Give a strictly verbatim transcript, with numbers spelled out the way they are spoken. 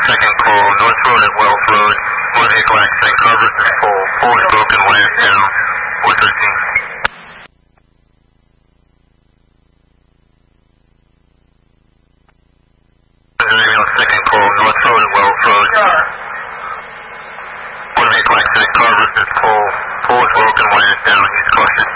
second call, North Road at Wells Road, one vehicle accident, car versus pole, pole is broken, wires down, four thirteen. Second call, North Road at Wells Road, one vehicle accident, car versus pole, pole is broken, wires down, use caution.